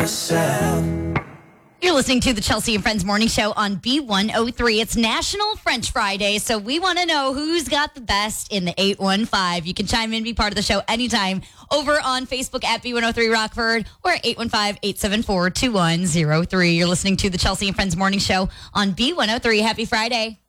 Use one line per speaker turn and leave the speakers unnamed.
You're listening to the Chelsea and Friends Morning Show on B103. It's National French Friday, so we want to know who's got the best in the 815. You can chime in, be part of the show anytime over on Facebook at B103 Rockford or 815-874-2103. You're listening to the Chelsea and Friends Morning Show on B103. Happy Friday.